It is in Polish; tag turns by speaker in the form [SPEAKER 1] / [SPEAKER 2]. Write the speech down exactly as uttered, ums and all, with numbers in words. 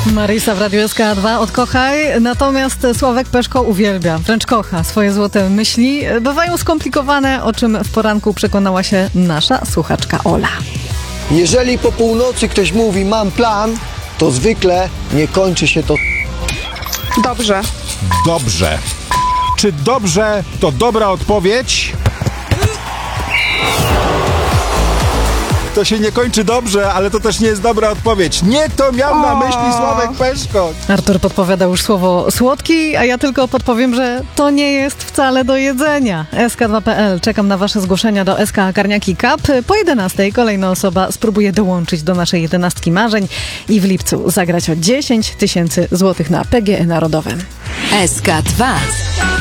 [SPEAKER 1] Marisa w Radiu S K dwa odkochaj, natomiast Sławek Peszko uwielbia, wręcz kocha swoje złote myśli. Bywają skomplikowane, o czym w poranku przekonała się nasza słuchaczka Ola.
[SPEAKER 2] Jeżeli po północy ktoś mówi mam plan, to zwykle nie kończy się to.
[SPEAKER 3] Dobrze.
[SPEAKER 4] Dobrze. Czy dobrze to dobra odpowiedź? To się nie kończy dobrze, ale to też nie jest dobra odpowiedź. Nie to miał na myśli Sławek Peszko.
[SPEAKER 1] Artur podpowiada już słowo słodki, a ja tylko podpowiem, że to nie jest wcale do jedzenia. S K dwa kropka P L. Czekam na wasze zgłoszenia do S K Karniaki Cup. Po jedenastej kolejna osoba spróbuje dołączyć do naszej jedenastki marzeń i w lipcu zagrać o dziesięć tysięcy złotych na P G E Narodowym.
[SPEAKER 5] S K dwa.